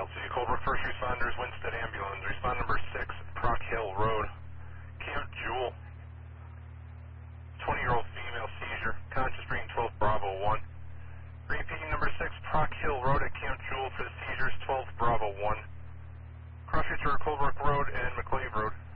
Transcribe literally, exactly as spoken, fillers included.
L C, Coldbrook First Responders, Winstead Ambulance, respond number six, Proc Hill Road, Camp Jewel, twenty-year-old female seizure, conscious reading twelve Bravo one. Repeating number six, Proc Hill Road at Camp Jewel for the seizures, twelve Bravo one. Cross reach over Coldbrook Road and McClave Road.